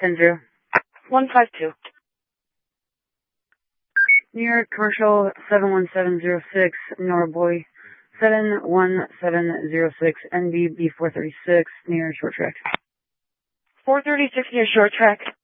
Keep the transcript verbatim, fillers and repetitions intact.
ten zero. one five two. New York Commercial seven one seven zero six, Norboy seven one seven zero six, N B B four thirty-six, near Short Track. four thirty-six near Short Track.